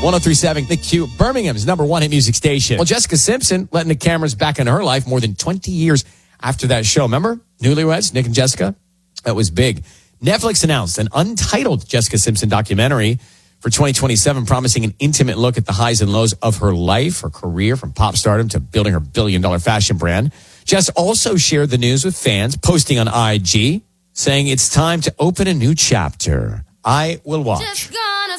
1037 The Q, Birmingham's number one hit music station. Well, Jessica Simpson letting the cameras back into her life more than 20 years after that show. Remember? Newlyweds, Nick and Jessica? That was big. Netflix announced an untitled Jessica Simpson documentary for 2027, promising an intimate look at the highs and lows of her life, her career, from pop stardom to building her billion-dollar fashion brand. Jess also shared the news with fans, posting on IG, saying it's time to open a new chapter. I will watch.